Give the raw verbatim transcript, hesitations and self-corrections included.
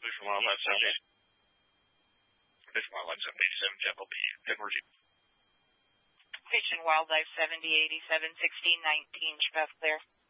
Fish and Wildlife seventy. Fish and Wildlife seventy eighty-seven, Jeff will be Edward. Fish and Wildlife seventy eighty-seven, sixteen nineteen, Jeff clear.